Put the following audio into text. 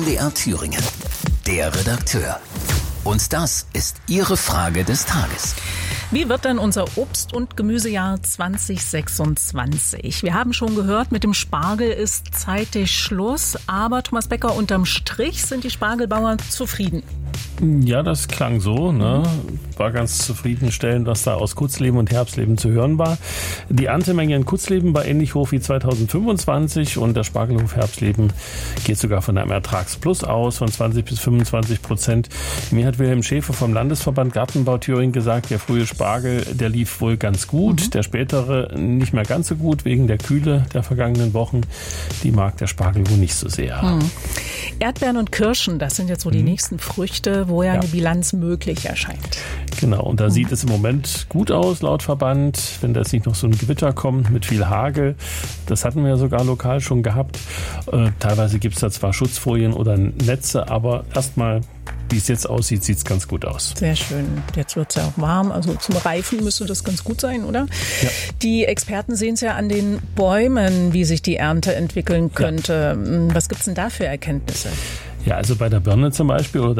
MDR Thüringen. Der Redakteur. Und das ist Ihre Frage des Tages. Wie wird denn unser Obst- und Gemüsejahr 2026? Wir haben schon gehört, mit dem Spargel ist zeitig Schluss. Aber Thomas Becker, unterm Strich sind die Spargelbauern zufrieden. Ja, das klang so, ne? War ganz zufriedenstellend, was da aus Kurzleben und Herbstleben zu hören war. Die Erntemenge in Kurzleben war ähnlich hoch wie 2025 und der Spargelhof Herbstleben geht sogar von einem Ertragsplus aus von 20-25%. Mir hat Wilhelm Schäfer vom Landesverband Gartenbau Thüringen gesagt, der frühe Spargel, der lief wohl ganz gut, der spätere nicht mehr ganz so gut wegen der Kühle der vergangenen Wochen. Die mag der Spargel wohl nicht so sehr. Erdbeeren und Kirschen, das sind jetzt so die nächsten Früchte, wo ja eine Bilanz möglich erscheint. Genau, und da sieht es im Moment gut aus, laut Verband, wenn da jetzt nicht noch so ein Gewitter kommt mit viel Hagel. Das hatten wir ja sogar lokal schon gehabt. Teilweise gibt es da zwar Schutzfolien oder Netze, aber erstmal, wie es jetzt aussieht, sieht es ganz gut aus. Sehr schön. Jetzt wird es ja auch warm, also zum Reifen müsste das ganz gut sein, oder? Ja. Die Experten sehen es ja an den Bäumen, wie sich die Ernte entwickeln könnte. Ja. Was gibt es denn da für Erkenntnisse? Ja, also bei der Birne zum Beispiel oder